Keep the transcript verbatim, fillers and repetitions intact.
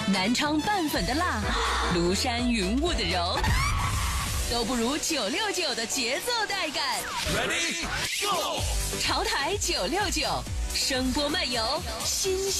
南昌拌粉的辣，庐山云雾的柔，都不如九六九的节奏带感。 Ready go！ 潮台九六九，声波漫游，新。